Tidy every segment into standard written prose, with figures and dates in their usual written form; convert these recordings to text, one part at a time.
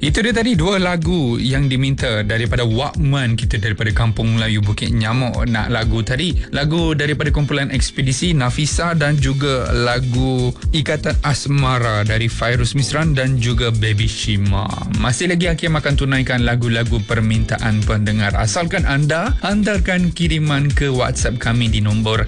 Itu dia tadi dua lagu yang diminta daripada Wakman kita daripada Kampung Melayu Bukit Nyamuk. Nak lagu tadi, lagu daripada kumpulan Ekspedisi Nafisa dan juga lagu Ikatan Asmara dari Fairuz Misran dan juga Baby Shima. Masih lagi Hakim akan tunaikan lagu-lagu permintaan pendengar. Asalkan anda hantarkan kiriman ke WhatsApp kami di nombor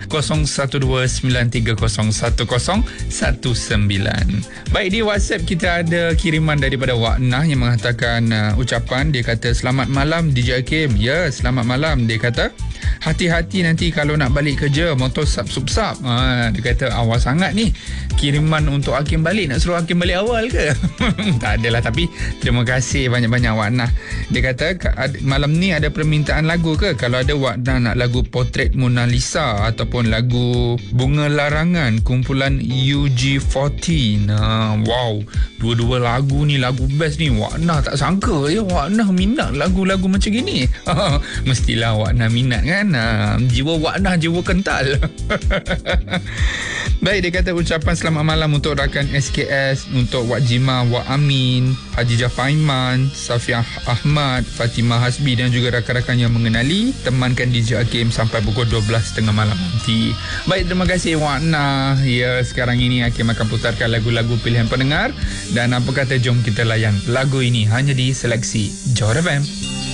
0129301019. Baik, di WhatsApp kita ada kiriman daripada Waknah yang mengatakan ucapan. Dia kata, selamat malam DJ Hakim. Ya, selamat malam. Dia kata, hati-hati nanti kalau nak balik kerja, motor sap-sup-sap. Dia kata, awas sangat ni, kiriman untuk Hakim balik. Nak suruh Hakim balik awal ke? Tak adalah, tapi terima kasih banyak-banyak Waknah. Dia kata, malam ni ada permintaan lagu ke? Kalau ada Waknah nak lagu Potret Mona Lisa ataupun lagu Bunga Larangan kumpulan UG40. Wow, dua-dua lagu ni lagu best ni. Waknah tak sangka ya Waknah minat lagu-lagu macam gini. Mestilah Waknah minat kan. Jiwa Waknah jiwa kental. Baik, dia kata ucapan selamat malam untuk rakan SKS, untuk Wak Jima, Wak Amin, Haji Jafaiman, Safiah Ahmad, Fatimah Hasbi dan juga rakan-rakan yang mengenali. Temankan DJ Hakim sampai pukul 12.30 malam nanti. Baik, terima kasih Waknah. Ya, sekarang ini Hakim akan putarkan lagu-lagu pilihan pendengar. Dan apa kata, jom kita layan lagu ini hanya di Seleksi Johor FM.